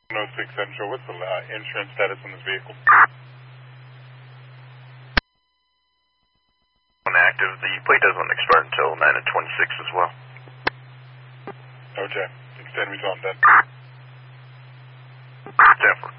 106 Central, what's the insurance status on this vehicle? Active. The plate doesn't expire until 9/26 as well. Okay. Extend me till I'm done. 10-4.